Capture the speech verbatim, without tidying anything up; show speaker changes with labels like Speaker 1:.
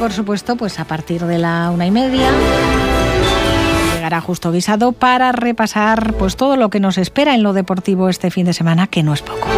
Speaker 1: por supuesto, pues a partir de la una y media llegará Justo Guisado para repasar pues todo lo que nos espera en lo deportivo este fin de semana, que no es poco.